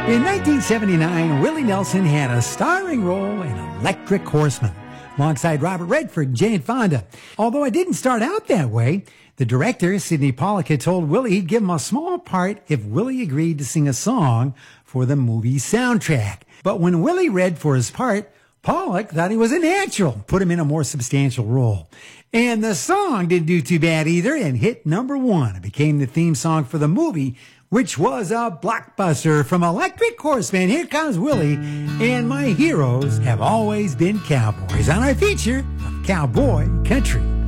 In 1979, Willie Nelson had a starring role in Electric Horseman, alongside Robert Redford and Jane Fonda. Although it didn't start out that way, the director, Sidney Pollack, had told Willie he'd give him a small part if Willie agreed to sing a song for the movie soundtrack. But when Willie read for his part, Pollack thought he was a natural, put him in a more substantial role. And the song didn't do too bad either and hit number one. It became the theme song for the movie, which was a blockbuster. From Electric Horseman, here comes Willie, and my heroes have always been cowboys on our feature of Cowboy Country.